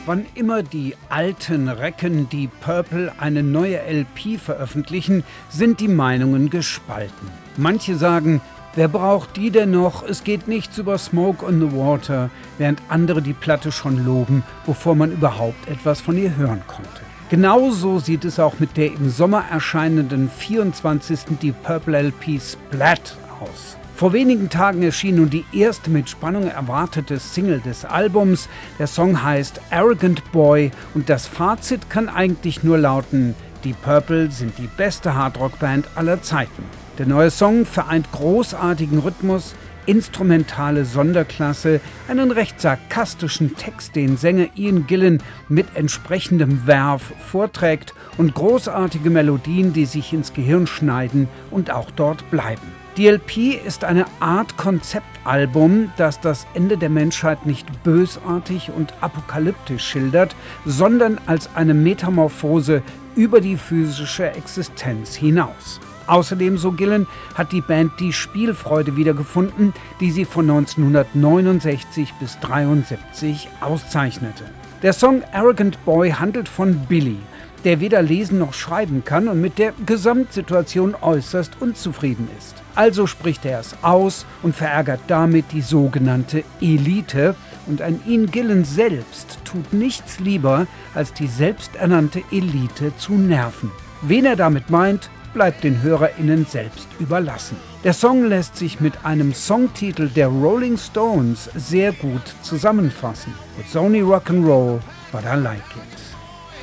Wann immer die alten Recken Deep Purple eine neue LP veröffentlichen, sind die Meinungen gespalten. Manche sagen, wer braucht die denn noch? Es geht nichts über Smoke on the Water, während andere die Platte schon loben, bevor man überhaupt etwas von ihr hören konnte. Genauso sieht es auch mit der im Sommer erscheinenden 24. Deep Purple LP Splat aus. Vor wenigen Tagen erschien nun die erste mit Spannung erwartete Single des Albums. Der Song heißt Arrogant Boy und das Fazit kann eigentlich nur lauten: Deep Purple sind die beste Hardrock-Band aller Zeiten. Der neue Song vereint großartigen Rhythmus, instrumentale Sonderklasse, einen recht sarkastischen Text, den Sänger Ian Gillan mit entsprechendem Verve vorträgt, und großartige Melodien, die sich ins Gehirn schneiden und auch dort bleiben. Die LP ist eine Art Konzeptalbum, das das Ende der Menschheit nicht bösartig und apokalyptisch schildert, sondern als eine Metamorphose über die physische Existenz hinaus. Außerdem, so Gillan, hat die Band die Spielfreude wiedergefunden, die sie von 1969 bis 1973 auszeichnete. Der Song Arrogant Boy handelt von Billy, der weder lesen noch schreiben kann und mit der Gesamtsituation äußerst unzufrieden ist. Also spricht er es aus und verärgert damit die sogenannte Elite, und ein Ian Gillan selbst tut nichts lieber, als die selbsternannte Elite zu nerven. Wen er damit meint, bleibt den HörerInnen selbst überlassen. Der Song lässt sich mit einem Songtitel der Rolling Stones sehr gut zusammenfassen. It's only rock'n'roll, but I like it.